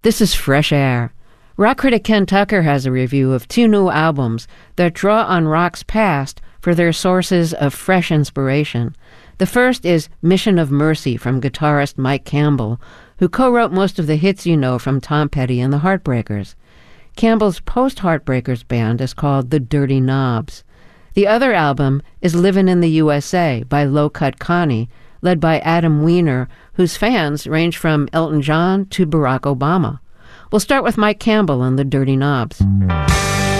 This is Fresh Air. Rock critic Ken Tucker has a review of 2 new albums that draw on rock's past for their sources of fresh inspiration. The first is Mission of Mercy from guitarist Mike Campbell, who co-wrote most of the hits you know from Tom Petty and the Heartbreakers. Campbell's post-Heartbreakers band is called the Dirty Knobs. The other album is Livin' in the USA by Low Cut Connie, led by Adam Weiner, whose fans range from Elton John to Barack Obama. We'll start with Mike Campbell and the Dirty Knobs.